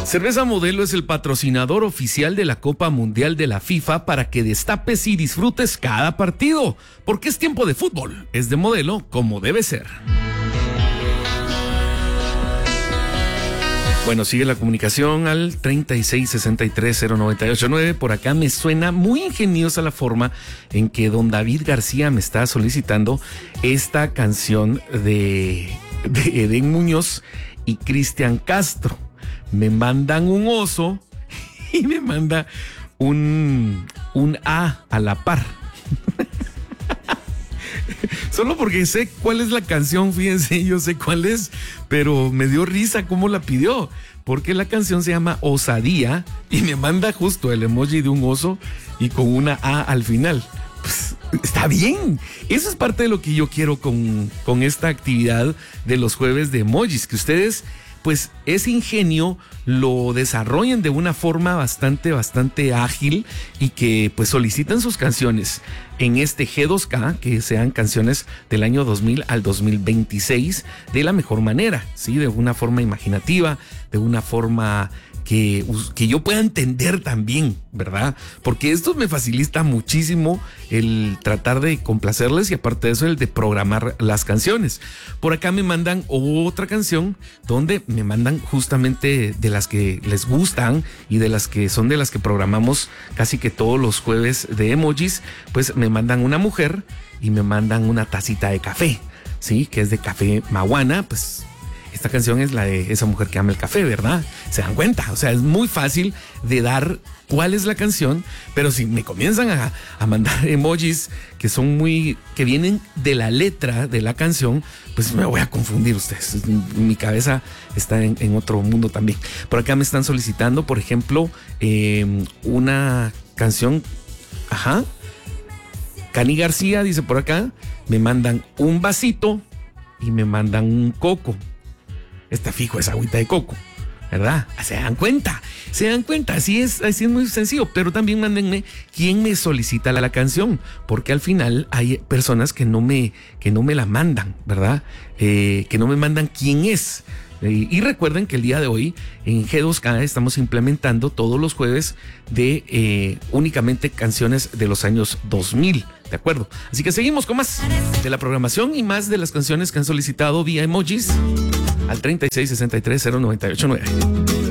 Cerveza Modelo es el patrocinador oficial de la Copa Mundial de la FIFA para que destapes y disfrutes cada partido, porque es tiempo de fútbol, es de Modelo como debe ser. Bueno, sigue la comunicación al 36630989. Por acá me suena muy ingeniosa la forma en que don David García me está solicitando esta canción de Edén Muñoz y Cristian Castro. Me mandan un oso y me manda un A la par. Solo porque sé cuál es la canción, fíjense, yo sé cuál es, pero me dio risa cómo la pidió, porque la canción se llama Osadía y me manda justo el emoji de un oso y con una A al final. Pues, está bien, eso es parte de lo que yo quiero con esta actividad de los jueves de emojis, que ustedes pues ese ingenio lo desarrollen de una forma bastante ágil y que pues soliciten sus canciones en este G2K, que sean canciones del año 2000 al 2026 de la mejor manera, ¿sí? De una forma imaginativa, de una forma que yo pueda entender también, ¿verdad? Porque esto me facilita muchísimo el tratar de complacerles y aparte de eso el de programar las canciones. Por acá me mandan otra canción donde me mandan justamente de las que les gustan y de las que son de las que programamos casi que todos los jueves de emojis. Pues me mandan una mujer y me mandan una tacita de café, ¿sí? Que es de Café Maguana. Pues esta canción es la de esa mujer que ama el café, ¿verdad? ¿Se dan cuenta? O sea, es muy fácil de dar cuál es la canción, pero si me comienzan a mandar emojis que vienen de la letra de la canción, pues me voy a confundir ustedes. Mi cabeza está en otro mundo también. Por acá me están solicitando, por ejemplo, una canción, Cani García dice por acá, me mandan un vasito y me mandan un coco. Esta fijo es agüita de coco, ¿verdad? Se dan cuenta, así es muy sencillo, pero también mándenme quién me solicita la canción, porque al final hay personas que no me la mandan, ¿verdad? Que no me mandan quién es. Y recuerden que el día de hoy en G2K estamos implementando todos los jueves de únicamente canciones de los años 2000, ¿de acuerdo? Así que seguimos con más de la programación y más de las canciones que han solicitado vía emojis al 36630989.